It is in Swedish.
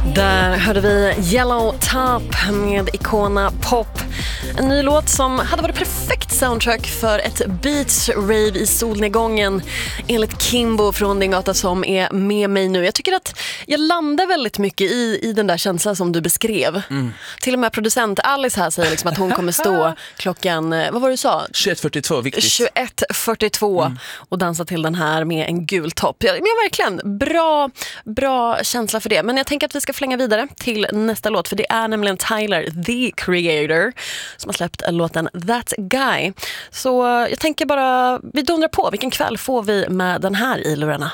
Där hörde vi Yellow Top med Icona Pop. En ny låt som hade varit perfekt soundtrack för ett beach-rave i solnedgången, enligt Kimbo från Din Gata som är med mig nu. Jag tycker att jag landar väldigt mycket i den där känslan som du beskrev. Till och med producent Alice här säger liksom att hon kommer stå klockan, vad var det du sa? 21.42, viktigt. 21.42 och dansa till den här med en gul topp. Men verkligen, bra känsla för det. Men jag tänker att vi ska flänga vidare till nästa låt, för det är nämligen Tyler, the Creator, som har släppt låten That Guy. Så jag tänker bara, vi dundrar på. Vilken kväll får vi med den här i lurarna?